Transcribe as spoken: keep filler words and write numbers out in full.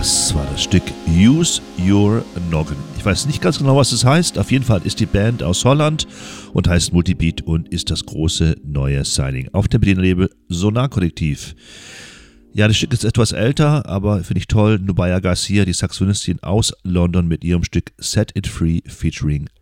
Das war das Stück Use Your Noggin. Ich weiß nicht ganz genau, was es heißt. Auf jeden Fall ist die Band aus Holland und heißt Multibeat und ist das große neue Signing auf dem Berliner-Label Sonar Kollektiv. Ja, das Stück ist etwas älter, aber finde ich toll. Nubia Garcia, die Saxophonistin aus London mit ihrem Stück Set It Free featuring